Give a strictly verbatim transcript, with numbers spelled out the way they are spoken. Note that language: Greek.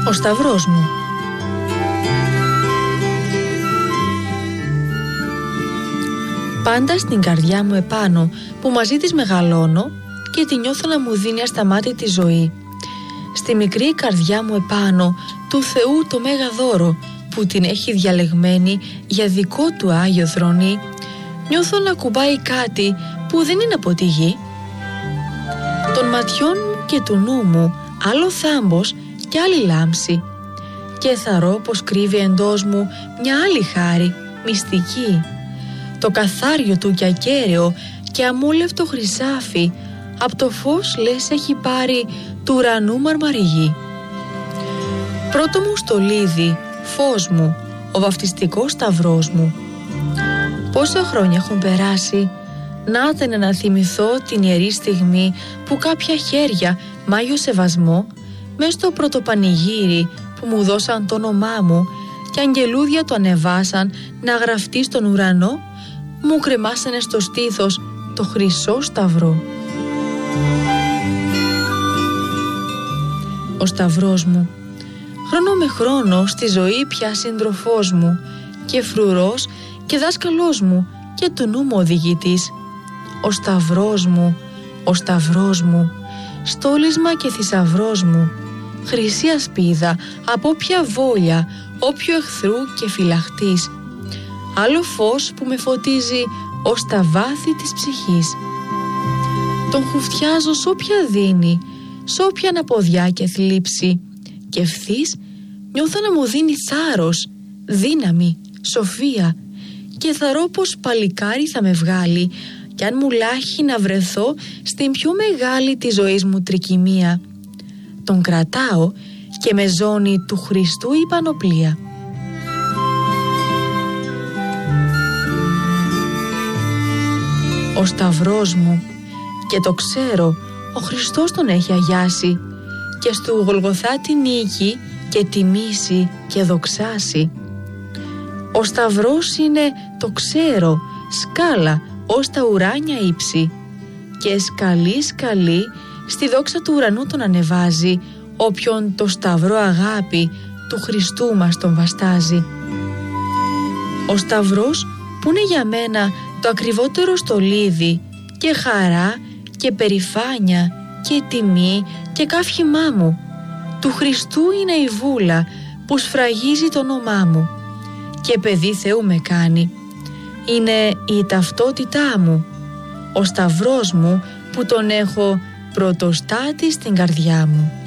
Ο σταυρός μου. Πάντα στην καρδιά μου επάνω, που μαζί της μεγαλώνω και τη νιώθω να μου δίνει ασταμάτητη ζωή. Στη μικρή καρδιά μου επάνω, του Θεού το μέγα δώρο, που την έχει διαλεγμένη για δικό του Άγιο θρονή, νιώθω να κουμπάει κάτι που δεν είναι από τη γη. Των ματιών και του νου μου άλλο θάμπος και άλλη λάμψη, και θαρώ πως κρύβει εντός μου μια άλλη χάρη, μυστική. Το καθάριο του κι ακέραιο και αμούλευτο χρυσάφι, απ' το φως λες έχει πάρει του ουρανού μαρμαριγή. Πρώτο μου στολίδι, φως μου, ο βαφτιστικός σταυρός μου. Πόσα χρόνια έχουν περάσει, να ήταν να θυμηθώ την ιερή στιγμή που κάποια χέρια μ' Άγιο Σεβασμό μες στο πρωτοπανηγύρι που μου δώσαν το όνομά μου και αγγελούδια το ανεβάσαν να γραφτεί στον ουρανό, μου κρεμάσανε στο στήθος το χρυσό σταυρό. Ο σταυρός μου, χρόνο με χρόνο στη ζωή πια σύντροφός μου και φρουρός και δάσκαλός μου και του νου μου οδηγητής. Ο σταυρός μου, ο σταυρός μου, στόλισμα και θησαυρός μου, χρυσή ασπίδα από όποια βόλια, όποιο εχθρού και φυλαχτής. Άλλο φως που με φωτίζει ως τα βάθη της ψυχής. Τον χουφτιάζω σ' όποια δίνει, σ' όποια αναποδιά και θλίψη, και ευθύς νιώθω να μου δίνει θάρρος, δύναμη, σοφία, και θαρώ πως παλικάρι θα με βγάλει κι αν μου λάχει να βρεθώ στην πιο μεγάλη της ζωής μου τρικυμία. Τον κρατάω και με ζώνη του Χριστού η πανοπλία. Ο σταυρός μου, και το ξέρω, ο Χριστός τον έχει αγιάσει και στου Γολγοθά τη νίκη και τιμήσει και δοξάσει. Ο σταυρός είναι, το ξέρω, σκάλα ως τα ουράνια ύψη, και σκαλί σκαλί στη δόξα του ουρανού τον ανεβάζει όποιον το σταυρό αγάπη του Χριστού μας τον βαστάζει. Ο σταυρός που είναι για μένα το ακριβότερο στολίδι και χαρά και περηφάνια και τιμή και καύχημά μου, του Χριστού είναι η βούλα που σφραγίζει το όνομά μου και παιδί Θεού με κάνει. Είναι η ταυτότητά μου, ο σταυρός μου που τον έχω πρωτοστάτη στην καρδιά μου.